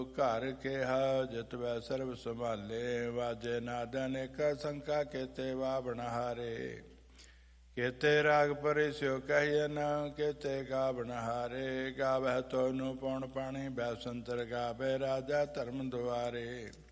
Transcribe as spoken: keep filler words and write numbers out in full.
ਘਰ ਕਿਹਾ ਜਿਤ ਵੈ ਸਰਬ ਸੰਭਾਲੇ, ਵਾਜੇ ਨਾਦ ਅਨੇਕਾ ਸੰਕਾ ਕੇਤੇ ਵਾ ਬਣਹਾਰੇ। ਕੇਤੇ ਰਾਗ ਪਰਿ ਸਿਉ ਕਹੀਏ ਨ, ਕੇਤੇ ਗਾ ਬਣਹਾਰੇ। ਗਾਵਹਿ ਤੋਨੁ ਪਉਣ ਪਾਣੀ ਬੈਸੰਤਰ, ਗਾਵੇ ਰਾਜਾ ਧਰਮ ਦੁਆਰੇ।